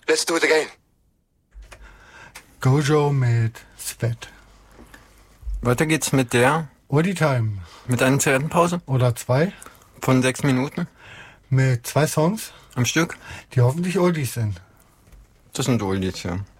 Let's do it again. Gojo mit Svet. Weiter geht's mit der, Oldie Time. mit einer Zigarettenpause Oder 2. von 6 Minuten Mit 2 Songs, am Stück. die hoffentlich Oldies sind. Das sind Oldies, ja.